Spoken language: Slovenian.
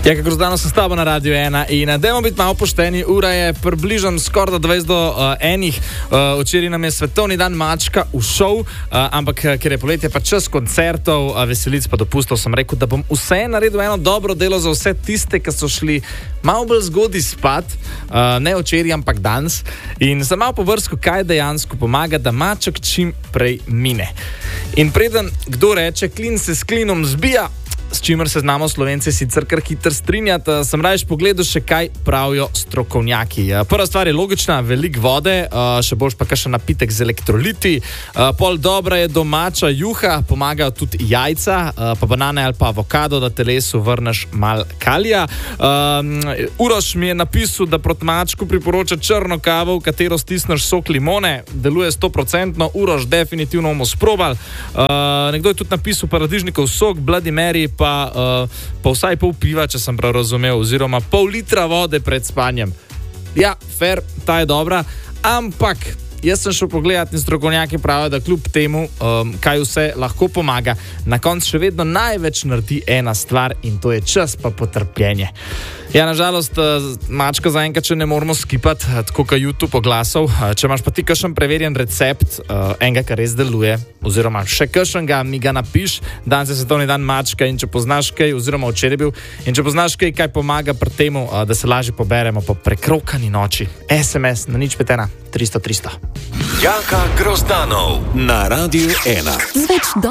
Ja, kako zdaj sem s tabo na Radio 1 in dajmo biti malo pošteni, ura je približno skoraj 20 do 1. Včeraj nam je svetovni dan mačka ušel, ampak ker je poletje pa čas koncertov, veselic pa dopustov, sem rekel, da bom vse naredil eno dobro delo za vse tiste, ki so šli malo bolj zgodaj spat, ne včeraj, ampak danes. In sem malo povrskal, kaj dejansko pomaga, da maček čim prej mine. In preden kdo reče, klin se s klinom zbija, s čimer se znamo Slovenci sicer kar hitro strinjati, sem rajš pogledal še kaj pravijo strokovnjaki. Prva stvar je logična, veliko vode, še boljš pa kakšen napitek z elektroliti, pol dobra je domača juha, pomagajo tudi jajca, pa banane ali pa avokado, da telesu vrneš mal kalija. Uroš mi je napisal, da proti mačku priporoča črno kavo, v katero stisneš sok limone, deluje 100%, Uroš definitivno bomo sprobali. Nekdo je tudi napisal paradižnikov sok, Bloody Mary, pa vsaj pol piva, če sem prav razumel, oziroma pol litra vode pred spanjem. Ja, fair, ta je dobra, ampak jaz sem šel pogledat in strokovnjaki pravijo, da kljub temu, kaj vse lahko pomaga, na koncu še vedno največ naredi ena stvar in to je čas pa potrpljenje. Ja, nažalost, mačka zaenkrat še ne moramo skipati, tako kot YouTube oglasov. Če imaš pa ti kakšen preverjen recept, enega, kar res deluje, oziroma še kakšnega, mi ga napiš. Danes je svetovni dan mačka in če poznaš kaj, oziroma včeraj bil, in če poznaš kaj pomaga pri temu, da se lažje poberemo po prekrokani noči. SMS na 051 300 300. Jaka Grozdanov na Radio 1.